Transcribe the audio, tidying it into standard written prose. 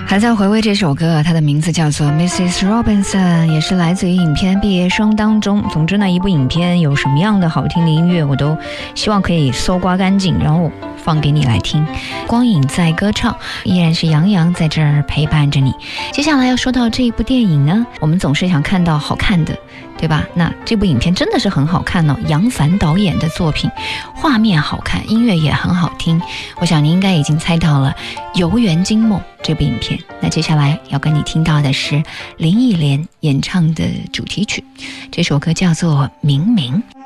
还在回味这首歌，它的名字叫做 Mrs. Robinson， 也是来自于影片毕业生当中。总之呢，一部影片有什么样的好听的音乐，我都希望可以搜刮干净，然后放给你来听。光影在歌唱，依然是杨洋在这儿陪伴着你。接下来要说到这一部电影呢，我们总是想看到好看的，对吧？那这部影片真的是很好看哦，杨凡导演的作品，画面好看，音乐也很好听。我想你应该已经猜到了《游园惊梦》这部影片。那接下来要跟你听到的是林忆莲演唱的主题曲，这首歌叫做《明明》。